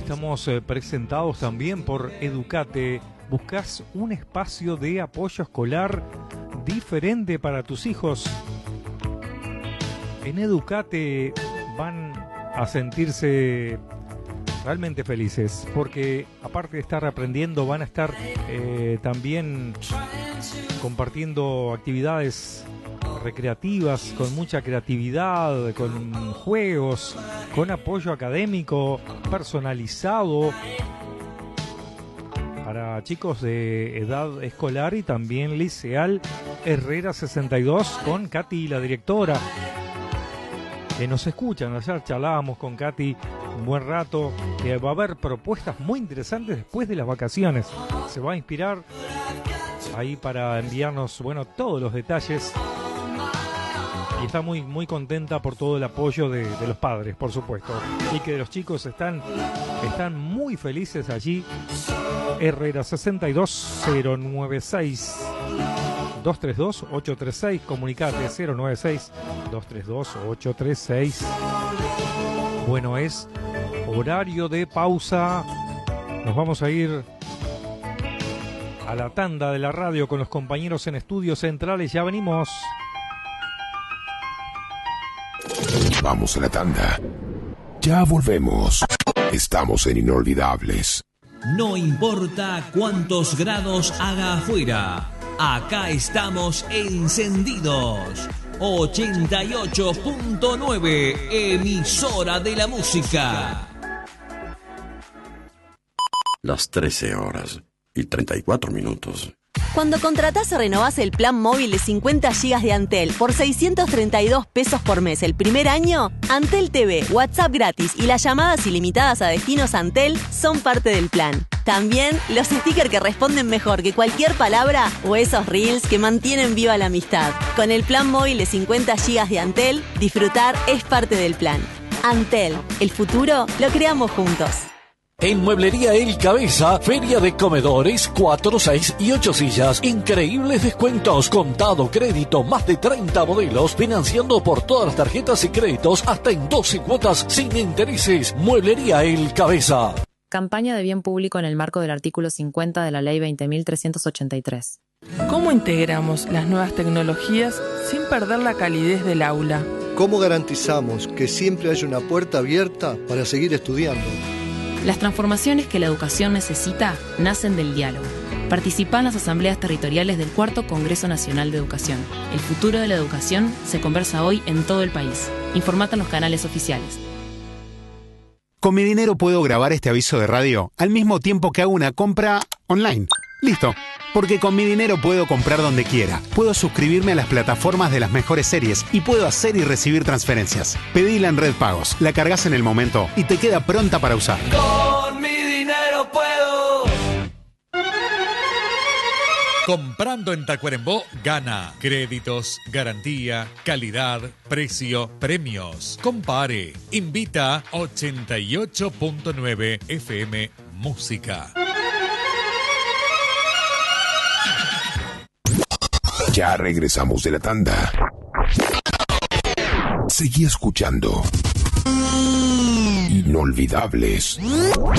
Estamos presentados también por Educate. ¿Buscas un espacio de apoyo escolar diferente para tus hijos? En Educate van a sentirse realmente felices, porque aparte de estar aprendiendo, van a estar también compartiendo actividades recreativas con mucha creatividad, con juegos, con apoyo académico personalizado para chicos de edad escolar y también liceal. Herrera 62 con Katy, la directora, que nos escuchan. Ayer charlábamos con Katy un buen rato, que va a haber propuestas muy interesantes después de las vacaciones. Se va a inspirar ahí para enviarnos, bueno, todos los detalles. Y está muy, muy contenta por todo el apoyo de los padres, por supuesto. Y que los chicos están muy felices allí. Herrera 62 096 232 836. Comunicate 096 232 836. Bueno, es horario de pausa. Nos vamos a ir a la tanda de la radio con los compañeros en estudios centrales. Ya venimos. Vamos a la tanda. Ya volvemos. Estamos en Inolvidables. No importa cuántos grados haga afuera, acá estamos encendidos. 88.9, emisora de la música. Las 13:34. Cuando contratás o renovás el plan móvil de 50 GB de Antel por 632 pesos por mes el primer año, Antel TV, WhatsApp gratis y las llamadas ilimitadas a destinos Antel son parte del plan. También los stickers que responden mejor que cualquier palabra o esos reels que mantienen viva la amistad. Con el plan móvil de 50 GB de Antel, disfrutar es parte del plan. Antel, el futuro lo creamos juntos. En Mueblería El Cabeza, feria de comedores, 4, 6 y 8 sillas. Increíbles descuentos, contado, crédito, más de 30 modelos, financiando por todas las tarjetas y créditos hasta en 12 cuotas sin intereses. Mueblería El Cabeza. Campaña de bien público en el marco del artículo 50 de la Ley 20.383. ¿Cómo integramos las nuevas tecnologías sin perder la calidez del aula? ¿Cómo garantizamos que siempre haya una puerta abierta para seguir estudiando? Las transformaciones que la educación necesita nacen del diálogo. Participa en las asambleas territoriales del 4º Congreso Nacional de Educación. El futuro de la educación se conversa hoy en todo el país. Informate en los canales oficiales. Con mi dinero puedo grabar este aviso de radio al mismo tiempo que hago una compra online. Listo. Porque con mi dinero puedo comprar donde quiera. Puedo suscribirme a las plataformas de las mejores series y puedo hacer y recibir transferencias. Pedila en Red Pagos, la cargas en el momento y te queda pronta para usar. Con mi dinero puedo. Comprando en Tacuarembó, gana. Créditos, garantía, calidad, precio, premios. Compare. Invita 88.9 FM Música. Ya regresamos de la tanda. Seguí escuchando Inolvidables.